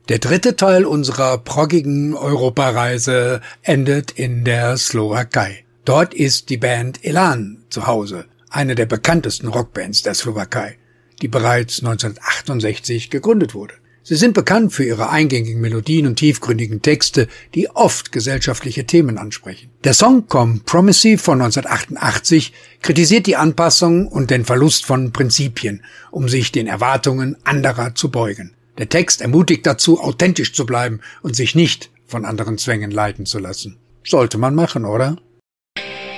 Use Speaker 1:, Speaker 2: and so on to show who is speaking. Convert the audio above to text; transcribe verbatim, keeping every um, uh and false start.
Speaker 1: Der dritte Teil unserer proggigen Europareise endet in der Slowakei. Dort ist die Band Elan zu Hause, eine der bekanntesten Rockbands der Slowakei, die bereits neunzehnhundertachtundsechzig gegründet wurde. Sie sind bekannt für ihre eingängigen Melodien und tiefgründigen Texte, die oft gesellschaftliche Themen ansprechen. Der Song Compromisey von neunzehnhundertachtundachtzig kritisiert die Anpassung und den Verlust von Prinzipien, um sich den Erwartungen anderer zu beugen. Der Text ermutigt dazu, authentisch zu bleiben und sich nicht von anderen Zwängen leiten zu lassen. Sollte man machen, oder?